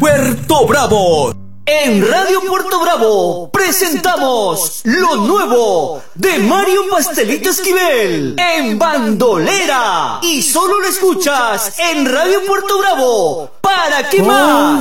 Puerto Bravo. En Radio Puerto Bravo presentamos lo nuevo de Mario Pastelito Esquivel en Bandolera. Y solo lo escuchas en Radio Puerto Bravo. ¿Para qué más?